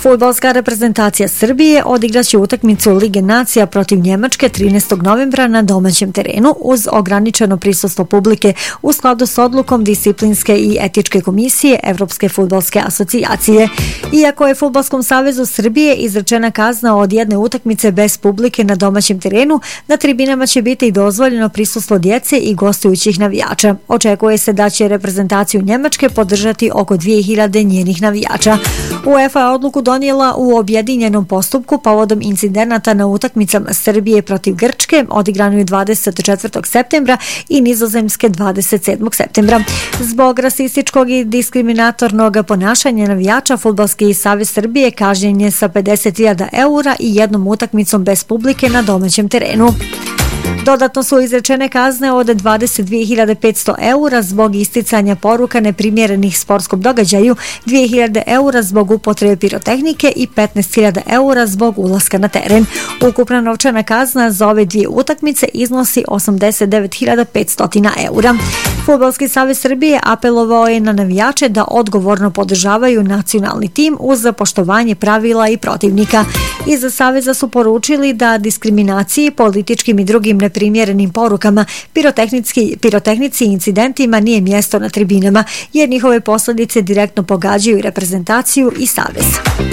Fudbalska reprezentacija Srbije odigraće utakmicu Lige nacija protiv Njemačke 13. novembra na domaćem terenu uz ograničeno prisustvo publike u skladu s odlukom disciplinske i etičke komisije Evropske fudbalske asocijacije. Iako je Fudbalskom savezu Srbije izrečena kazna od jedne utakmice bez publike na domaćem terenu, na tribinama će biti dozvoljeno prisustvo djece i gostujućih navijača. Očekuje se da će reprezentaciju Njemačke podržati oko 2000 njenih navijača. UEFA je odluku donijela u objedinjenom postupku povodom incidenata na utakmicama Srbije protiv Grčke, odigranoj 24. septembra i Nizozemske 27. septembra. Zbog rasističkog i diskriminatornog ponašanja navijača, Fudbalski savez Srbije kažnjen je sa 50.000 € i jednom utakmicom bez publike na domaćem terenu. Dodatno su izrečene kazne od 22.500 € zbog isticanja poruka neprimjerenih sportskom događaju, 2.000 € zbog upotrebe pirotehnike i 15.000 € zbog ulaska na teren. Ukupna novčana kazna za ove dvije utakmice iznosi 89.500 €. Fudbalski savez Srbije apelovao je na navijače da odgovorno podržavaju nacionalni tim uz poštovanje pravila i protivnika. Iz saveza su poručili da diskriminaciji, političkim i drugim neprimjerenim porukama, pirotehnici i incidentima nije mjesto na tribinama, jer njihove posljedice direktno pogađaju reprezentaciju i savez.